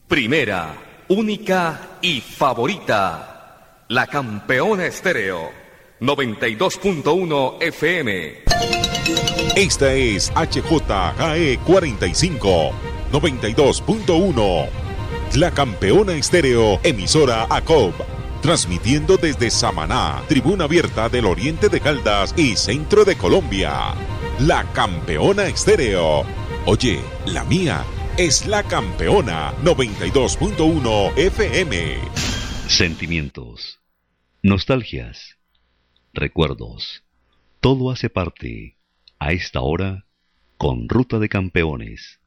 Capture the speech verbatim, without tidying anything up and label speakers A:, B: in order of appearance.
A: Primera, única y favorita. La Campeona Estéreo. noventa y dos punto uno F M.
B: Esta es H J G E cuarenta y cinco, noventa y dos punto uno. La Campeona Estéreo, emisora A C O B. Transmitiendo desde Samaná, tribuna abierta del oriente de Caldas y centro de Colombia. La Campeona Estéreo. Oye, la mía es La Campeona noventa y dos punto uno F M.
C: Sentimientos, nostalgias, recuerdos. Todo hace parte, a esta hora, con Ruta de Campeones.